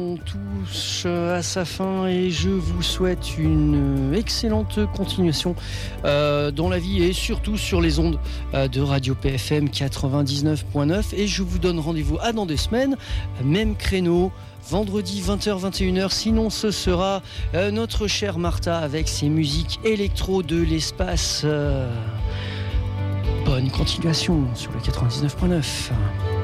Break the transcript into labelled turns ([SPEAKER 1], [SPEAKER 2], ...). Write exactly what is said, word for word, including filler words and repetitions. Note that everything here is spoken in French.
[SPEAKER 1] On touche à sa fin et je vous souhaite une excellente continuation euh, dans la vie et surtout sur les ondes euh, de Radio P F M quatre-vingt-dix-neuf point neuf, et je vous donne rendez-vous à dans deux semaines, même créneau, vendredi vingt heures vingt et une heures. Sinon ce sera euh, notre chère Martha avec ses musiques électro de l'espace. Euh, bonne continuation sur le quatre-vingt-dix-neuf point neuf.